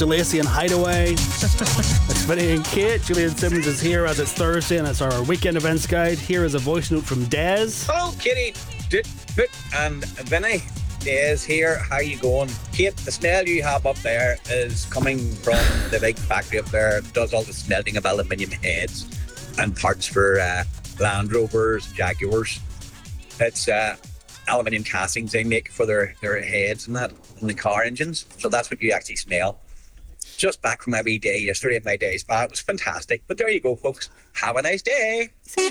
DeLacy and Hideaway. It's Vinny and Kate. Julian Simmons is here as it's Thursday and it's our weekend events guide. Here is a voice note from Des. Hello, Kitty, and Vinny. Des here. How you going? Kate, the smell you have up there is coming from the big factory up there. It does all the smelting of aluminium heads and parts for Land Rovers, Jaguars. It's aluminium castings they make for their heads and that in the car engines. So that's what you actually smell. Just back from my wee day yesterday at my day spa. It was fantastic. But there you go, folks. Have a nice day.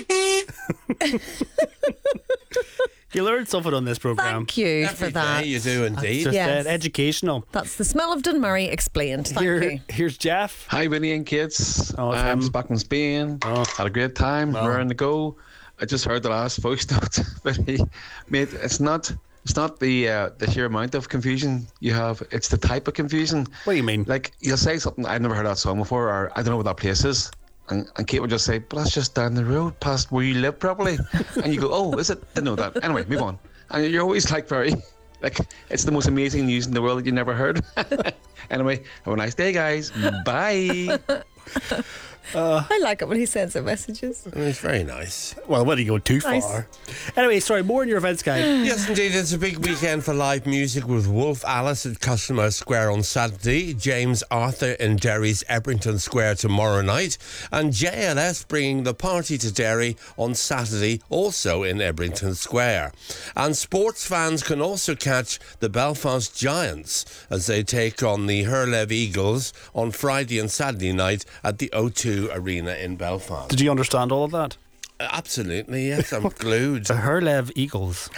You learned something on this programme. Thank you Every for that. day you do indeed. Just Yes. educational. That's the smell of Dunmurry explained. Thank you. Here's Jeff. Hi, Vinny and kids. Oh, it's I'm him. back in Spain. Oh. Had a great time. Raring to go. I just heard the last voice note, Vinny. Mate, it's not the sheer amount of confusion you have. It's the type of confusion. What do you mean? Like, you'll say something, I've never heard that song before, or I don't know what that place is. And Kate would just say, but that's just down the road past where you live, probably. And you go, oh, is it? Didn't know that. Anyway, move on. And you're always like it's the most amazing news in the world that you never heard. Anyway, have a nice day, guys. Bye. I like it when he sends her messages. It's very nice. Well, why do you go too Nice. far? Anyway, sorry, more in your events guide. Yes, indeed, it's a big weekend for live music with Wolf Alice at Customer Square on Saturday, James Arthur in Derry's Ebrington Square tomorrow night, and JLS bringing the party to Derry on Saturday, also in Ebrington Square. And sports fans can also catch the Belfast Giants as they take on the Herlev Eagles on Friday and Saturday night at the O2 Arena in Belfast. Did you understand all of that? Absolutely, yes, I'm glued. The Herlev Eagles.